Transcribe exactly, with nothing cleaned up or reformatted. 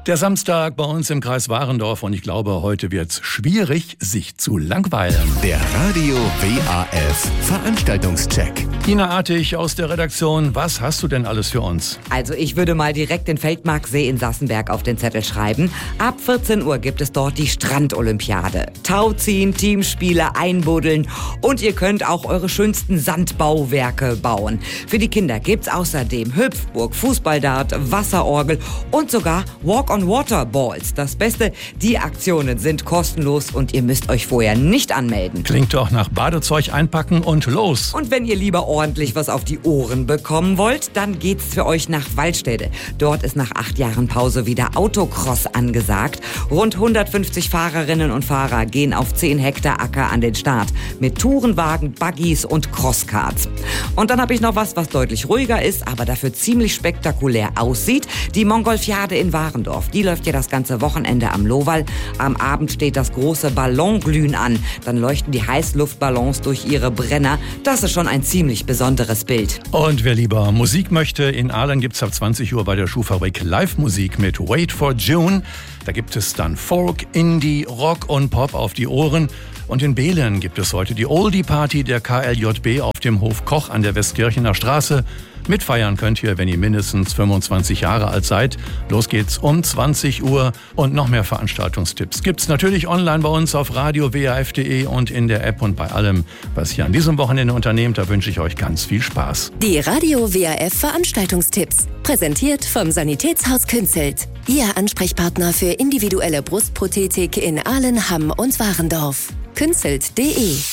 Der Samstag bei uns im Kreis Warendorf und ich glaube, heute wird's schwierig, sich zu langweilen. Der Radio W A F Veranstaltungscheck. Ina Artig aus der Redaktion, was hast du denn alles für uns? Also ich würde mal direkt den Feldmarksee in Sassenberg auf den Zettel schreiben. Ab vierzehn Uhr gibt es dort die Strandolympiade. Tauziehen, Teamspiele, einbuddeln und ihr könnt auch eure schönsten Sandbauwerke bauen. Für die Kinder gibt's außerdem Hüpfburg, Fußballdart, Wasserorgel und sogar Walk-on-Water-Balls. Das Beste, die Aktionen sind kostenlos und ihr müsst euch vorher nicht anmelden. Klingt doch nach Badezeug einpacken und los. Und wenn ihr lieber ordentlich was auf die Ohren bekommen wollt, dann geht's für euch nach Waldstätte. Dort ist nach acht Jahren Pause wieder Autocross angesagt. Rund hundertfünfzig Fahrerinnen und Fahrer gehen auf zehn Hektar Acker an den Start. Mit Tourenwagen, Buggies und Crosskarts. Und dann habe ich noch was, was deutlich ruhiger ist, aber dafür ziemlich spektakulär aussieht. Die Mongolfiade in Warendorf. Die läuft ja das ganze Wochenende am Lohwall. Am Abend steht das große Ballonglühen an. Dann leuchten die Heißluftballons durch ihre Brenner. Das ist schon ein ziemlich besonderes Bild. Und wer lieber Musik möchte, in Aalen gibt es ab zwanzig Uhr bei der Schuhfabrik Live-Musik mit Wait for June. Da gibt es dann Folk, Indie, Rock und Pop auf die Ohren. Und in Beelen gibt es heute die Oldie-Party der K L J B auf dem Hof Koch an der Westkirchener Straße. Mitfeiern könnt ihr, wenn ihr mindestens fünfundzwanzig Jahre alt seid. Los geht's um zwanzig Uhr und noch mehr Veranstaltungstipps gibt's natürlich online bei uns auf radio w a f punkt de und in der App und bei allem, was ihr an diesem Wochenende unternehmt. Da wünsche ich euch ganz viel Spaß. Die Radio W A F Veranstaltungstipps, präsentiert vom Sanitätshaus Künzelt. Ihr Ansprechpartner für individuelle Brustprothetik in Aalen, Hamm und Warendorf. künzelt punkt de